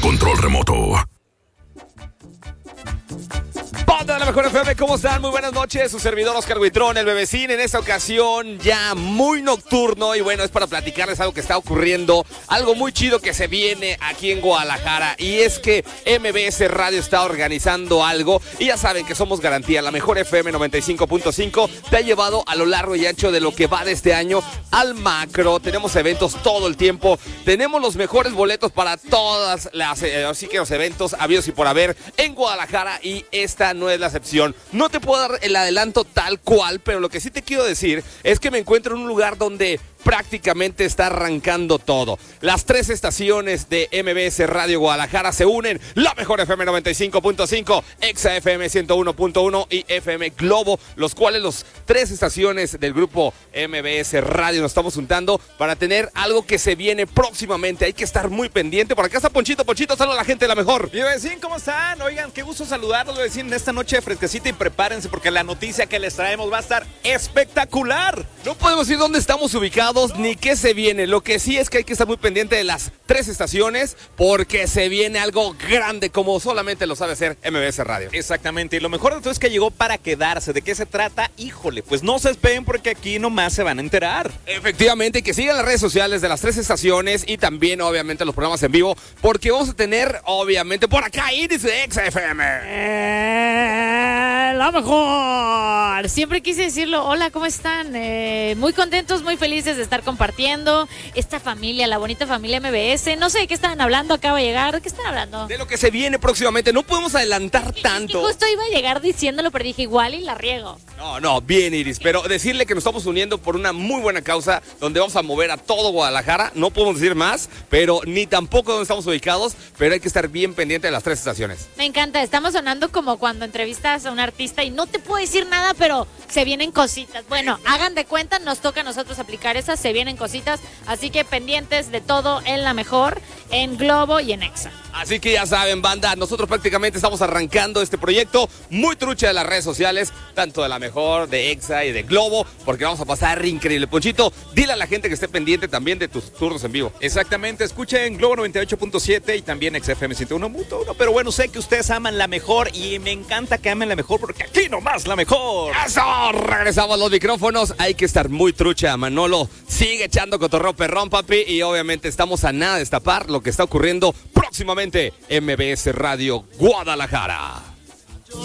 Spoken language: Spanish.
control remoto. Banda de la Mejor FM, ¿cómo están? Muy buenas noches, su servidor Oscar Huitrón, el Bebecín, en esta ocasión ya muy nocturno y bueno, es para platicarles algo que está ocurriendo, algo muy chido que se viene aquí en Guadalajara y es que MBS Radio está organizando algo y ya saben que somos garantía, la Mejor FM 95.5 te ha llevado a lo largo y ancho de lo que va de este año al macro, tenemos eventos todo el tiempo, tenemos los mejores boletos para todas las, así que los eventos habidos y por haber en Guadalajara y esta no es la excepción. No te puedo dar el adelanto tal cual, pero lo que sí te quiero decir es que me encuentro en un lugar donde prácticamente está arrancando todo. Las 3 estaciones de MBS Radio Guadalajara se unen, la Mejor FM 95.5, Exa FM 101.1 y FM Globo, los cuales los 3 estaciones del grupo MBS Radio nos estamos juntando para tener algo que se viene próximamente. Hay que estar muy pendiente. Por acá está Ponchito. Ponchito, saluda a la gente de la Mejor. Y vecín, ¿cómo están? Oigan, qué gusto saludarlos, vecín, en esta noche fresquecita y prepárense porque la noticia que les traemos va a estar espectacular. No podemos decir dónde estamos ubicados ni qué se viene. Lo que sí es que hay que estar muy pendiente de las 3 estaciones porque se viene algo grande como solamente lo sabe hacer MBS Radio. Exactamente, y lo mejor de todo es que llegó para quedarse. ¿De qué se trata? Híjole, pues no se esperen porque aquí nomás se van a enterar. Efectivamente, que sigan las redes sociales de las 3 estaciones y también obviamente los programas en vivo porque vamos a tener obviamente por acá Iris de Exa FM. La Mejor. Siempre quise decirlo. Hola, ¿cómo están? Muy contentos, muy felices de estar compartiendo esta familia, la bonita familia MBS. No sé de qué estaban hablando, acaba de llegar. ¿De qué están hablando? De lo que se viene próximamente. No podemos adelantar tanto. Y justo iba a llegar diciéndolo, pero dije igual y la riego. No, bien Iris, pero decirle que nos estamos uniendo por una muy buena causa donde vamos a mover a todo Guadalajara. No podemos decir más, pero ni tampoco dónde estamos ubicados, pero hay que estar bien pendiente de las 3 estaciones. Me encanta, estamos sonando como cuando entrevistas a un artista y no te puedo decir nada, pero se vienen cositas. Bueno, hagan de cuenta, nos toca a nosotros aplicar esas, se vienen cositas, así que pendientes de todo en La Mejor, en Globo y en Exa. Así que ya saben, banda, nosotros prácticamente estamos arrancando este proyecto muy trucha de las redes sociales, tanto de La Mejor, de Exa y de Globo, porque vamos a pasar increíble. Ponchito, dile a la gente que esté pendiente también de tus turnos en vivo. Exactamente, escuchen Globo 98.7 y también XFM 101.1, pero bueno, sé que ustedes aman La Mejor y me encanta que amen La Mejor porque aquí nomás La Mejor. ¡Eso! Regresamos a los micrófonos, hay que estar muy trucha, Manolo sigue echando cotorreo perrón, papi, y obviamente estamos a nada de destapar lo que está ocurriendo próximamente MBS Radio Guadalajara.